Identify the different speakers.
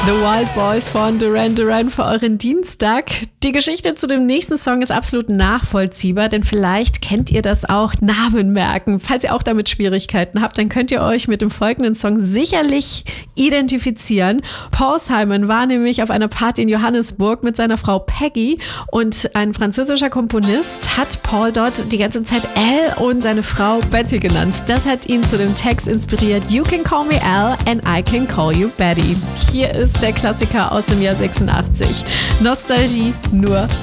Speaker 1: The Wild Boys von Duran Duran für euren Dienstag. Die Geschichte zu dem nächsten Song ist absolut nachvollziehbar, denn vielleicht kennt ihr das auch, Namen merken. Falls ihr auch damit Schwierigkeiten habt, dann könnt ihr euch mit dem folgenden Song sicherlich identifizieren. Paul Simon war nämlich auf einer Party in Johannesburg mit seiner Frau Peggy und ein französischer Komponist hat Paul dort die ganze Zeit Al und seine Frau Betty genannt. Das hat ihn zu dem Text inspiriert: You can call me Al and I can call you Betty. Hier ist der Klassiker aus dem Jahr 86. Nostalgie nur